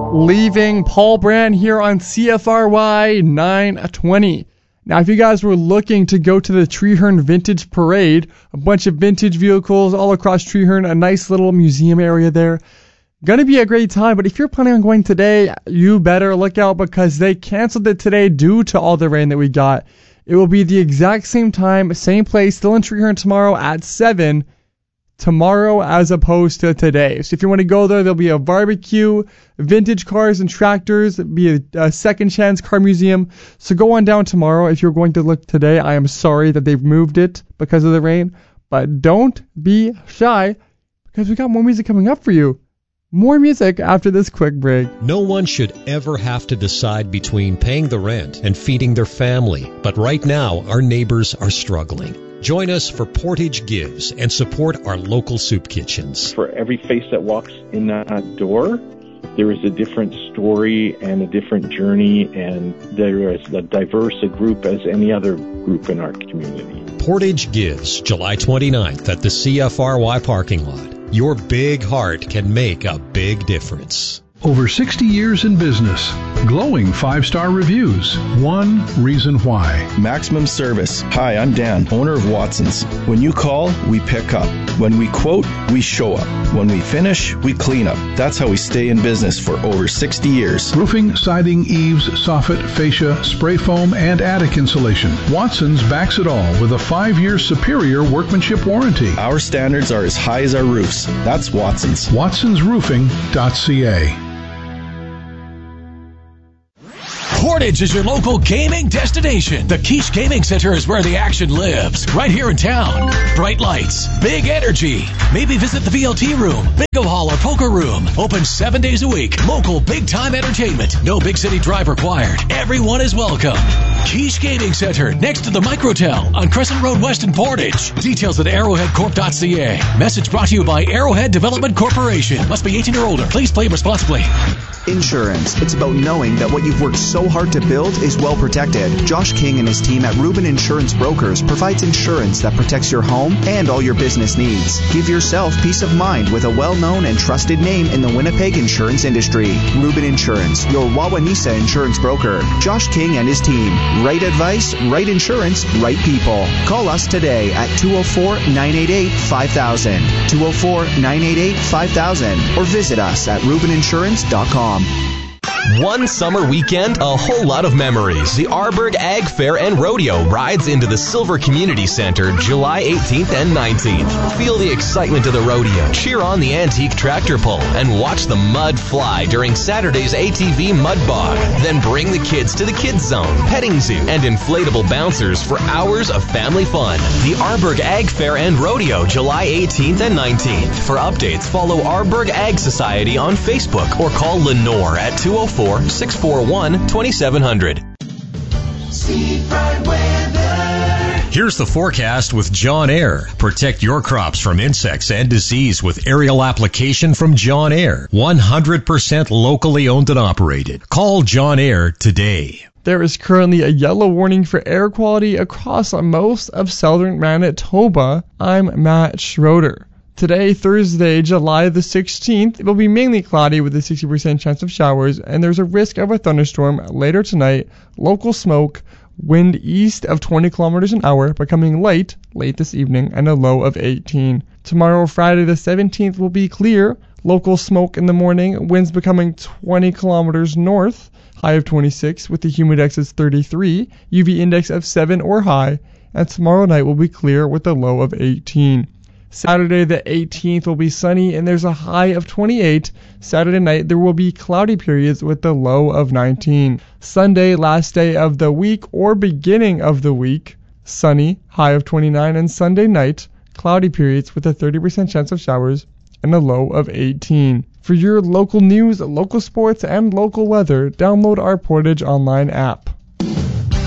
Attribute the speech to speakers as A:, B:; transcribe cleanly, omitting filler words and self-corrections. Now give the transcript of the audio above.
A: Leaving Paul Brand here on CFRY 920. Now, if you guys were looking to go to the Treeherne Vintage Parade, a bunch of vintage vehicles all across Treeherne, a nice little museum area there. Gonna be a great time, but if you're planning on going today, you better look out because they canceled it today due to all the rain that we got. It will be the exact same time, same place, still in Treeherne tomorrow at 7. Tomorrow as opposed to today. So if you want to go there, there'll be a barbecue, vintage cars and tractors, be a second chance car museum. So go on down tomorrow. If you're going to look today, I am sorry that they've moved it because of the rain, but don't be shy because we got more music coming up for you. More music after this quick break.
B: No one should ever have to decide between paying the rent and feeding their family. But right now, our neighbors are struggling. Join us for Portage Gives and support our local soup kitchens.
C: For every face that walks in that door, there is a different story and a different journey, and there is as diverse a group as any other group in our community.
B: Portage Gives, July 29th at the CFRY parking lot. Your big heart can make a big difference.
D: Over 60 years in business, glowing 5-star reviews. One reason why.
E: Maximum service. Hi, I'm Dan, owner of Watson's. When you call, we pick up. When we quote, we show up. When we finish, we clean up. That's how we stay in business for over 60 years.
D: Roofing, siding, eaves, soffit, fascia, spray foam, and attic insulation. Watson's backs it all with a 5-year superior workmanship warranty.
E: Our standards are as high as our roofs. That's Watson's.
D: WatsonsRoofing.ca.
F: Portage is your local gaming destination. The Quiche Gaming Center is where the action lives. Right here in town. Bright lights, big energy. Maybe visit the VLT room, bingo hall, or poker room. Open 7 days a week. Local big-time entertainment. No big city drive required. Everyone is welcome. Quiche Gaming Center, next to the Microtel on Crescent Road West in Portage. Details at arrowheadcorp.ca. Message brought to you by Arrowhead Development Corporation. Must be 18 or older. Please play responsibly.
G: Insurance. It's about knowing that what you've worked so hard to build is well protected. Josh King and his team at Rubin Insurance Brokers provides insurance that protects your home and all your business needs. Give yourself peace of mind with a well-known and trusted name in the Winnipeg insurance industry. Rubin Insurance, your Wawanesa insurance broker. Josh King and his team. Right advice, right insurance, right people. Call us today at 204-988-5000, 204-988-5000, or visit us at rubininsurance.com.
H: One summer weekend, a whole lot of memories. The Arborg Ag Fair and Rodeo rides into the Silver Community Center July 18th and 19th. Feel the excitement of the rodeo, cheer on the antique tractor pull, and watch the mud fly during Saturday's ATV Mud Bog. Then bring the kids to the Kids Zone, petting zoo, and inflatable bouncers for hours of family fun. The Arborg Ag Fair and Rodeo July 18th and 19th. For updates, follow Arborg Ag Society on Facebook or call Lenore at 204-641-2700.
B: Here's the forecast with John Air. Protect your crops from insects and disease with aerial application from John Air. 100% locally owned and operated. Call John Air today.
A: There is currently a yellow warning for air quality across most of southern Manitoba. I'm Matt Schroeder. Today, Thursday, July the 16th, it will be mainly cloudy with a 60% chance of showers, and there's a risk of a thunderstorm later tonight. Local smoke, wind east of 20 kilometers an hour, becoming light late this evening, and a low of 18. Tomorrow, Friday the 17th, will be clear. Local smoke in the morning, winds becoming 20 kilometers north, high of 26, with the humidex as 33, UV index of 7 or high, and tomorrow night will be clear with a low of 18. Saturday the 18th will be sunny and there's a high of 28. Saturday night there will be cloudy periods with a low of 19. Sunday, last day of the week or beginning of the week, sunny, high of 29, and Sunday night, cloudy periods with a 30% chance of showers and a low of 18. For your local news, local sports, and local weather, download our Portage Online app.